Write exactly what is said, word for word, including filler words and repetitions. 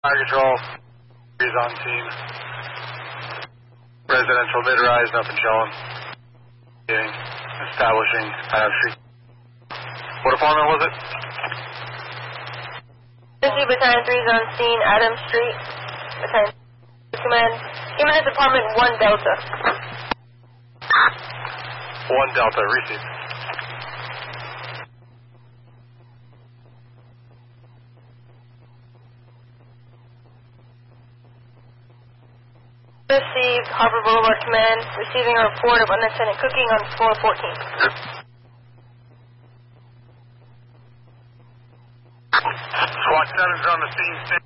Fire control is on scene. Residential mid-rise, nothing showing. Getting, establishing Adams Street. What apartment was it? Busy Battalion three is on scene, Adams Street. Battalion Command. Unit Department one Delta. one Delta, receive. Received, Harbor Boulevard Command, receiving a report of unattended cooking on floor fourteen. Squad seven's on the scene.